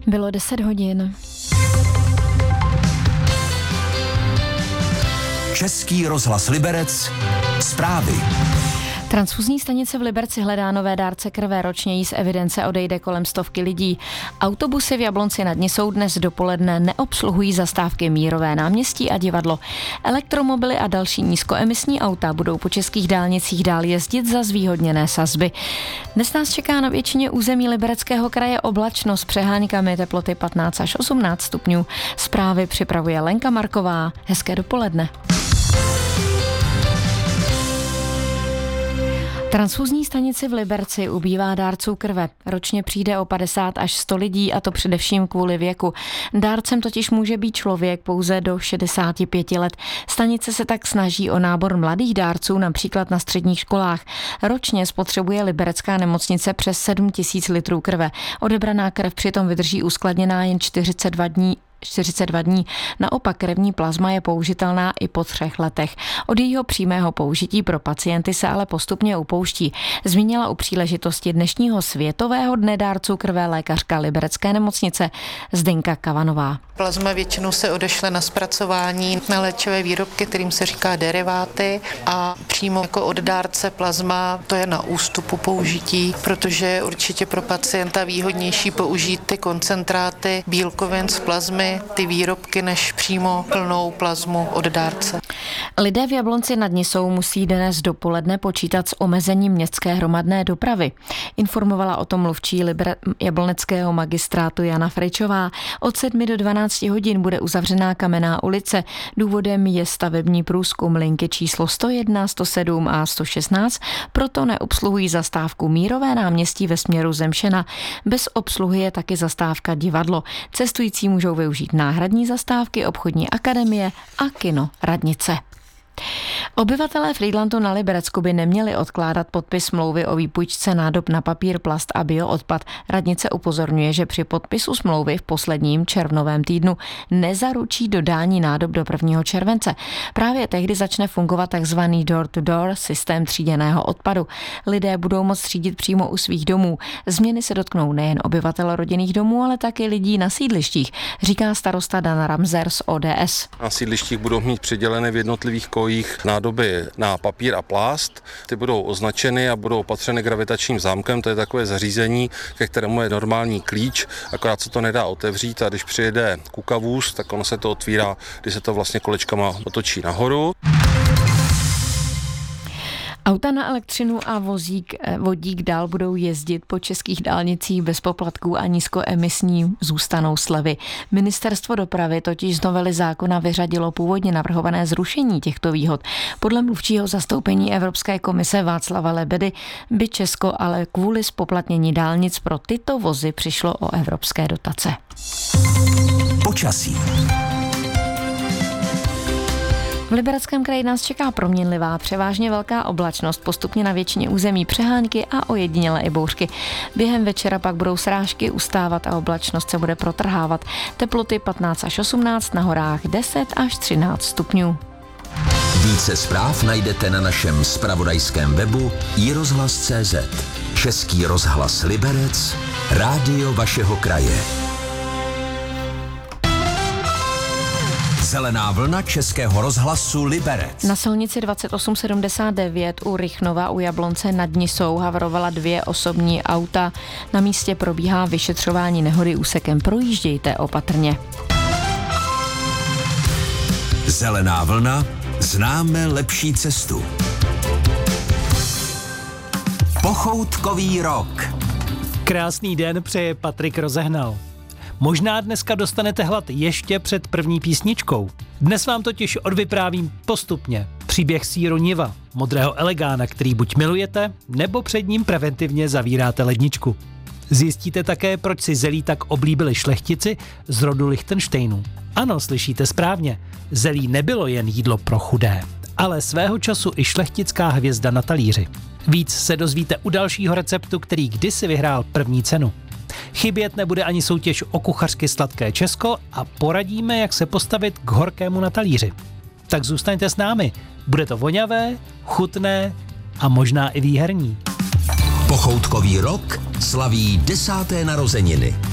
Bylo 10 hodin. Český rozhlas Liberec. Zprávy. Transfuzní stanice v Liberci hledá nové dárce krve, ročně jí z evidence odejde kolem 100 lidí. Autobusy v Jablonci nad Nisou dnes dopoledne neobsluhují zastávky Mírové náměstí a Divadlo. Elektromobily a další nízkoemisní auta budou po českých dálnicích dál jezdit za zvýhodněné sazby. Dnes nás čeká na většině území Libereckého kraje oblačno s přeháňkami, teploty 15 až 18 stupňů. Zprávy připravuje Lenka Marková. Hezké dopoledne. Transfuzní stanici v Liberci ubývá dárců krve. Ročně přijde o 50 až 100 lidí, a to především kvůli věku. Dárcem totiž může být člověk pouze do 65 let. Stanice se tak snaží o nábor mladých dárců, například na středních školách. Ročně spotřebuje liberecká nemocnice přes 7 000 litrů krve. Odebraná krev přitom vydrží uskladněná jen 42 dní. Naopak krevní plazma je použitelná i po 3 letech. Od jejího přímého použití pro pacienty se ale postupně upouští. Zmínila u příležitosti dnešního Světového dne dárců krve lékařka Liberecké nemocnice Zdenka Kavanová. Plazma většinou se odešle na zpracování na léčivé výrobky, kterým se říká deriváty, a přímo jako od dárce plazma to je na ústupu použití, protože je určitě pro pacienta výhodnější použít ty koncentráty bílkovin z plazmy, ty výrobky, než přímo plnou plazmu od dárce. Lidé v Jablonci nad Nisou musí dnes dopoledne počítat s omezením městské hromadné dopravy. Informovala o tom mluvčí jabloneckého magistrátu Jana Fričová. Od 7 do 12 hodin bude uzavřená Kamenná ulice. Důvodem je stavební průzkum. Linky číslo 101, 107 a 116 proto neobsluhují zastávku Mírové náměstí ve směru Zemšena. Bez obsluhy je taky zastávka Divadlo. Cestující můžou využít náhradní zastávky obchodní akademie a kino Radnice. Obyvatelé Frýdlantu na Liberecku by neměli odkládat podpis smlouvy o výpůjčce nádob na papír, plast a bioodpad. Radnice upozorňuje, že při podpisu smlouvy v posledním červnovém týdnu nezaručí dodání nádob do 1. července. Právě tehdy začne fungovat tzv. Door-to-door systém tříděného odpadu. Lidé budou moct třídit přímo u svých domů. Změny se dotknou nejen obyvatel rodinných domů, ale také lidí na sídlištích, říká starosta Dan Ramser z ODS. Na sídlištích budou mít přidělené v jednotlivých kojích nádoby na papír a plast. Ty budou označeny a budou opatřeny gravitačním zámkem. To je takové zařízení, ke kterému je normální klíč, akorát se to nedá otevřít, a když přijede kukavůz, tak ono se to otvírá, když se to vlastně kolečkama otočí nahoru. Auta na elektřinu a vodík dál budou jezdit po českých dálnicích bez poplatků a nízkoemisní zůstanou slevy. Ministerstvo dopravy totiž z novely zákona vyřadilo původně navrhované zrušení těchto výhod. Podle mluvčího zastoupení Evropské komise Václava Lebedy by Česko ale kvůli zpoplatnění dálnic pro tyto vozy přišlo o evropské dotace. Počasí. V Libereckém kraji nás čeká proměnlivá, převážně velká oblačnost, postupně na většině území přehánky a ojedinělé i bouřky. Během večera pak budou srážky ustávat a oblačnost se bude protrhávat. Teploty 15 až 18, na horách 10 až 13 stupňů. Více zpráv najdete na našem zpravodajském webu iRozhlas.cz. Český rozhlas Liberec, rádio vašeho kraje. Zelená vlna Českého rozhlasu Liberec. Na silnici 2879 u Rychnova u Jablonce nad Nisou havarovala 2 osobní auta. Na místě probíhá vyšetřování nehody úsekem. Projíždějte opatrně. Zelená vlna. Známe lepší cestu. Pochoutkový rok. Krásný den přeje Patrik Rozehnal. Možná dneska dostanete hlad ještě před první písničkou. Dnes vám totiž odvyprávím postupně příběh sýru Niva, modrého elegána, který buď milujete, nebo před ním preventivně zavíráte ledničku. Zjistíte také, proč si zelí tak oblíbili šlechtici z rodu Lichtenštejnů. Ano, slyšíte správně, zelí nebylo jen jídlo pro chudé, ale svého času i šlechtická hvězda na talíři. Víc se dozvíte u dalšího receptu, který kdysi vyhrál první cenu. Chybět nebude ani soutěž o kuchařky Sladké Česko a poradíme, jak se postavit k horkému na talíři. Tak zůstaňte s námi, bude to voňavé, chutné a možná i výherní. Pochoutkový rok slaví 10. narozeniny.